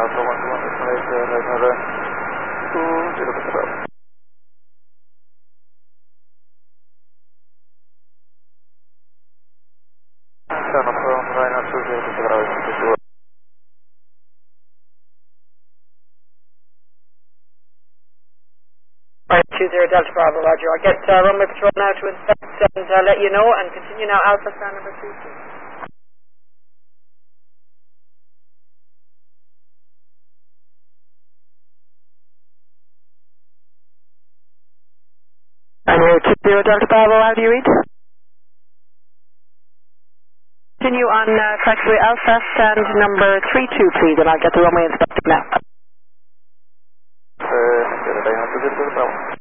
Alpha 121, Malaysia, another 20 Sono from Rhino 20 Right, 20 Delta Bravo, Roger. I'll get runway patrol now to inspect and let you know, and continue now Alpha Star number 2. And here, 20 Delta Bravo, how do you read? Continue on taxiway Alpha stand number 32, please, and I'll get the runway inspected now. Bravo.